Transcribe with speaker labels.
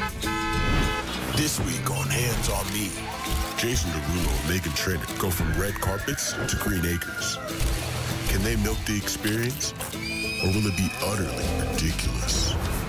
Speaker 1: This week on Hands on Me, Jason Derulo and Meghan Trainor go from red carpets to green acres. Can they milk the experience, or will it be utterly ridiculous?